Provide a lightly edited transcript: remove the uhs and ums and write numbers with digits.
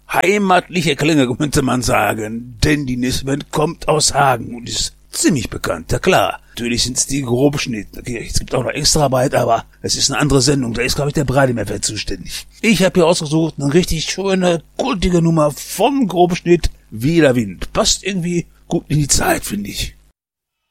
heimatliche Klänge, könnte man sagen, denn die Nisbet kommt aus Hagen und ist ziemlich bekannt, ja klar. Natürlich sind's die Grobschnitt. Okay, es gibt auch noch Extraarbeit, aber es ist eine andere Sendung. Da ist, glaube ich, der Brademir für zuständig. Ich habe hier ausgesucht eine richtig schöne, kultige Nummer vom Grobschnitt wie der Wind. Passt irgendwie gut in die Zeit, finde ich.